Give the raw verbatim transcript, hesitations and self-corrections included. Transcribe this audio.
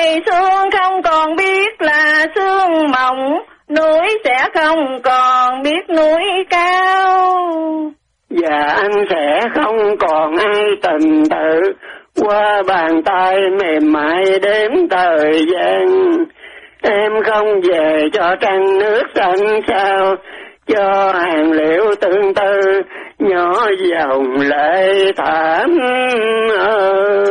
ngày xuân không còn biết là sương mộng, núi sẽ không còn biết núi cao. Và anh sẽ không còn ai tình tự, qua bàn tay mềm mại đếm thời gian. Em không về cho trăng nước xanh sao, cho hàng liễu tương tư nhỏ dòng lệ thảm ơi.